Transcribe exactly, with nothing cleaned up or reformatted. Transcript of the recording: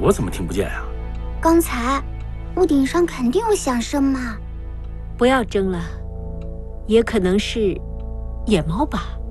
我怎么听不见呀？ 刚才屋顶上肯定有响声嘛。 不要争了，也可能是野猫吧。